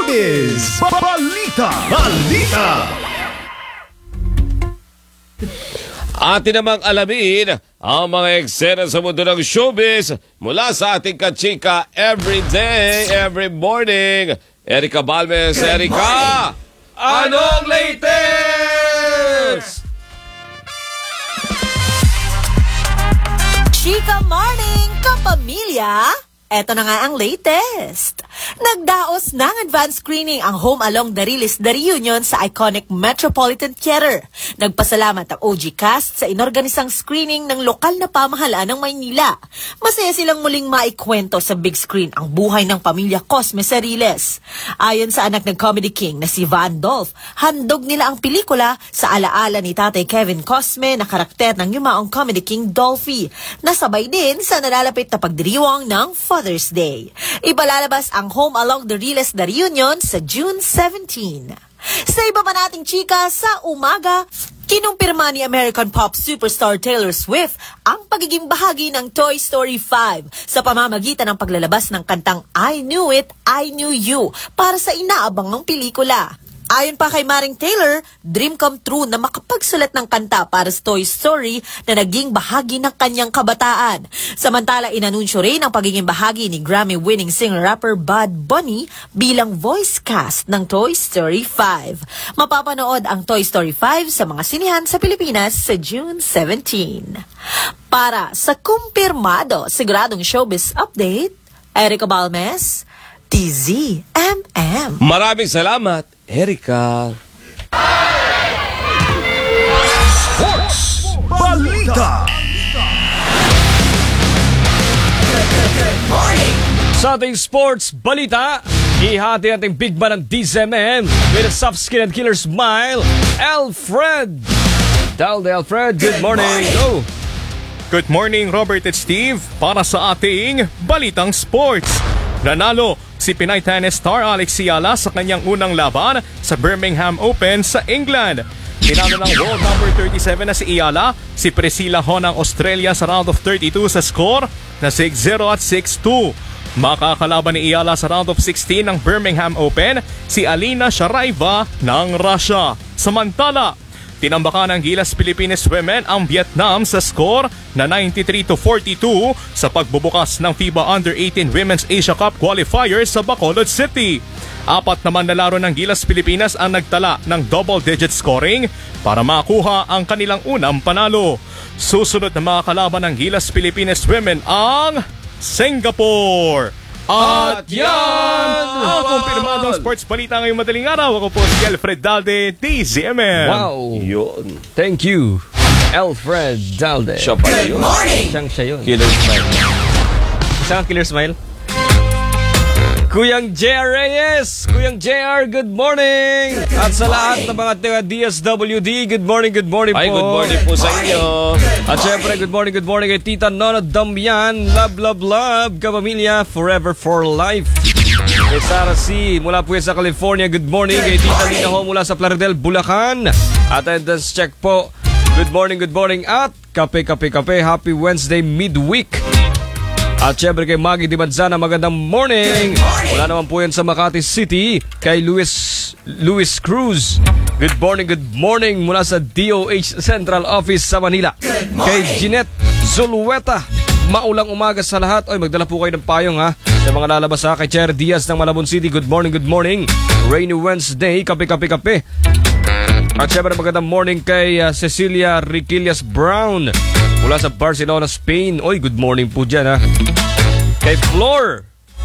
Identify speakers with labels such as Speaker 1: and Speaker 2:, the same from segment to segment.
Speaker 1: is Balita.
Speaker 2: Atin namang alamin ang mga eksena sa mundo ng showbiz mula sa ating kachika every day, every morning. Erica Balmes, Erica! Anong latest?
Speaker 3: Chika Morning, kapamilya! Eto na nga ang latest. Nagdaos ng advance screening ang Home Along the Release the Reunion sa iconic Metropolitan Theater. Nagpasalamat ang OG cast sa inorganisang screening ng lokal na pamahalaan ng Maynila. Masaya silang muling maikwento sa big screen ang buhay ng pamilya Cosme Cerriles. Ayon sa anak ng Comedy King na si Van Dolph, handog nila ang pelikula sa alaala ni Tatay Kevin Cosme na karakter ng yumaong Comedy King Dolphy, nasabay din sa nalalapit na pagdiriwang ng Father's Day. Ipalalabas ang Home Along the Release the Reunion sa June 17. Sa iba pa nating chika sa umaga, kinumpirma ni American pop superstar Taylor Swift ang pagiging bahagi ng Toy Story 5 sa pamamagitan ng paglalabas ng kantang I Knew It, I Knew You para sa inaabangang pelikula. Ayon pa kay Maring Taylor, dream come true na makapagsulat ng kanta para sa Toy Story na naging bahagi ng kanyang kabataan. Samantala, inanunsyo rin ang pagiging bahagi ni Grammy-winning singer-rapper Bad Bunny bilang voice cast ng Toy Story 5. Mapapanood ang Toy Story 5 sa mga sinihan sa Pilipinas sa June 17. Para sa kumpirmado, siguradong showbiz update, Erica Balmes, TZMM.
Speaker 2: Maraming salamat, Erica.
Speaker 1: Sports Balita.
Speaker 4: Sa ating sports balita, ihati ating big man ng DZMM with a soft skin and killer smile, Alfred. Alfred, good morning. Go.
Speaker 5: Good morning, Robert at Steve. Para sa ating balitang sports. Nanalo si Pinay tennis star Alex Ciala sa kanyang unang laban sa Birmingham Open sa England. Tinalo ng world number 37 na si Ciala, si Priscilla Ho ng Australia sa round of 32 sa score na 6-0 at 6-2. Makakalaban ni Ciala sa round of 16 ng Birmingham Open si Alina Sharaiva ng Russia. Samantala, tinambakan ng Gilas Philippines Women ang Vietnam sa score na 93-42 sa pagbubukas ng FIBA Under-18 Women's Asia Cup qualifiers sa Bacolod City. Apat naman na laro ng Gilas Pilipinas ang nagtala ng double-digit scoring para makuha ang kanilang unang panalo. Susunod na mga kalaban ng Gilas Philippines Women ang Singapore. At yan ang kumpirmadong sports balita ngayong madaling araw. Ako po si Alfred Dalde, DZMM.
Speaker 4: Wow.
Speaker 2: Yun.
Speaker 4: Thank you, Alfred Dalde.
Speaker 2: Siya pala yun.
Speaker 4: Siya yun.
Speaker 2: Killer smile.
Speaker 4: Isang killer smile. Kuyang JR Reyes! Kuyang JR, good morning! At sa lahat ng mga taga DSWD, good morning po.
Speaker 2: Ay, good morning po sa inyo.
Speaker 4: At syempre, good morning kay Tita Nona Damian. Love, kapamilya, forever for life. Kay Sarah C. mula po sa California, good morning. Kay Tita Lina Ho mula sa Plaridel, Bulacan. Attendance check po. Good morning. At kape, happy Wednesday midweek. At syempre kay Maggie Dimanzana, magandang morning. Wala naman po yan sa Makati City. Kay Luis Cruz, good morning mula sa DOH Central Office sa Manila. Kay Jeanette Zulueta, maulang umaga sa lahat. Oy, magdala po kayo ng payong ha sa mga lalabas ha. Kay Cher Diaz ng Malabon City, good morning. Rainy Wednesday, kape. At syempre magandang morning kay Cecilia Riquillas Brown mula sa Barcelona, Spain. Oy, good morning po dyan ha. Kay Flor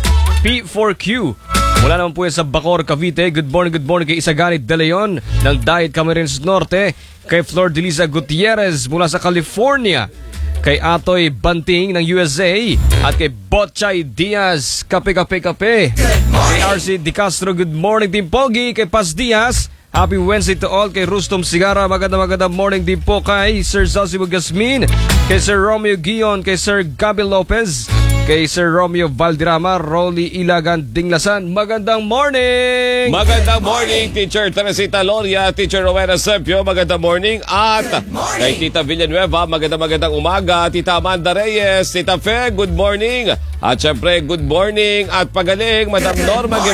Speaker 4: P4Q mula naman po yan sa Bacor, Cavite. Good morning kay Isagani De Leon ng Diet Camarines Norte. Kay Flor Delisa Gutierrez mula sa California. Kay Atoy Banting ng USA. At kay Botchay Diaz, kape. Kay RC Di Castro, good morning din Pogi. Kay Paz Diaz, happy Wednesday to all. Kay Rustom Sigara, magandang morning din po. Kay Sir Zosimo Gasmin, kay Sir Romeo Guion, kay Sir Gabi Lopez, kay Sir Romeo Valderrama, Rolly Ilagan Dinglasan, magandang morning!
Speaker 2: Magandang morning, Teacher Teresita Loria, Teacher Rowena Sempio, magandang morning. At kay Tita Villanueva, magandang umaga. Tita Amanda Reyes, Tita Fe, good morning. At syempre, good morning at pagaling, Madam Norma